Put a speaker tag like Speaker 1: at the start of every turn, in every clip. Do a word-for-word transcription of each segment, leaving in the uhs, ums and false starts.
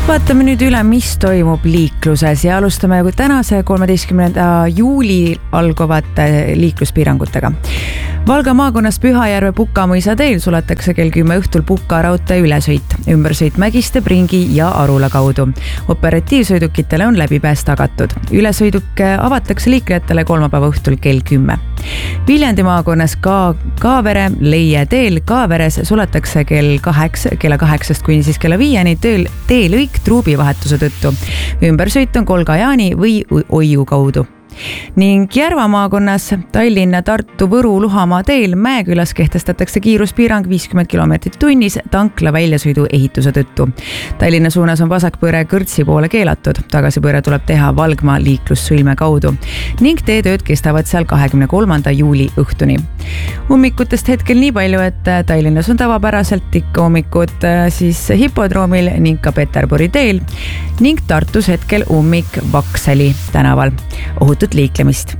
Speaker 1: Vaatame nüüd üle, mis toimub liikluses ja alustame tänase kolmeteistkümnenda juuli algavate liikluspiirangutega. Valga maakonnas Pühajärve Pukamõisa teel suletakse kell kümme õhtul Puka raudtee ülesõit, ümbersõit Mägiste, Pringi ja Arula kaudu. Operatiivsõidukitele on läbipääs tagatud. Ülesõiduk avatakse liiklejatele kolmapäeva õhtul kell kümme. Viljandi maakonnas ka Kaavere Leie teel Kaaveres suletakse kell kaheksa, kella kaheksast kuni siis kella viieni tööl teelõik truubivahetuse tõttu. Ümbersõit on Kolga-Jaani või Oiu kaudu. Ning Järva maakonnas Tallinna, Tartu, Võru, Luhamaa teel Mäekülas kehtestatakse kiiruspiirang viiskümmend kilomeetrit tunnis tankla väljasõidu ehituse tõttu. Tallinna suunas on vasakpõõre Kõrtsi poole keelatud. Tagasipõõre tuleb teha Valgma liiklussõlme kaudu ning teetööd kestavad seal kahekümne kolmanda juuli õhtuni. Ummikutest hetkel nii palju, et Tallinnas on tavapäraselt ikka ummikud siis Hipodroomil ning ka Peterburi teel ning Tartus hetkel ummik Vaksali tänaval. Ohutut liiklemist.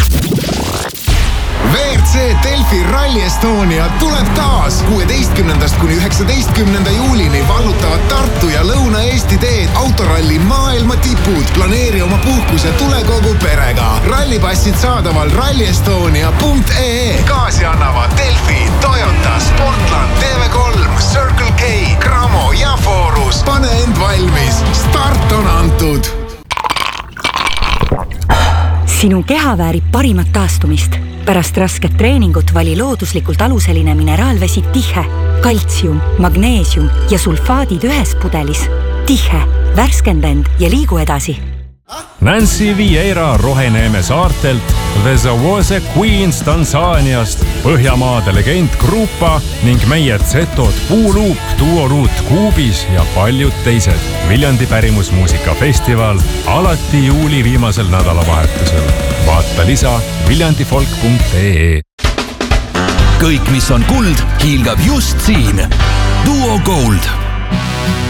Speaker 2: V R C Delfi Rally Estonia tuleb taas kuueteistkümnendast kuni üheksateistkümnenda juulini vallutavad Tartu ja Lõuna-Eesti teed autoralli maailma tipud. Planeeri oma puhkuse tule kogu perega. Rallipassid saadaval rallyestonia punkt ee. Gaasi annavad Delfi, Toyota, Sportland, T V kolm, Circle K, Cramo ja Forus. Pane end valmis. Start on antud.
Speaker 3: Sinu keha väärib parimat taastumist. Pärast rasket treeningut vali looduslikult aluseline mineraalvesi Tihe. Kaltsium, magneesium ja sulfaadid ühes pudelis. Tihe, värskenda end ja liigu edasi.
Speaker 4: Nancy Vieira Roheneeme saartelt, The Zawose Queens Tansaaniast, Põhjamaade legend Grupa ning meie Zetod Puuluup, Duoruut Kuubis ja paljud teised. Viljandi pärimusmuusikafestival alati juuli viimasel nädalavahetusel. Vaata lisa viljandifolk punkt ee.
Speaker 5: Kõik, mis on kuld, hiilgab just siin. Duo Gold.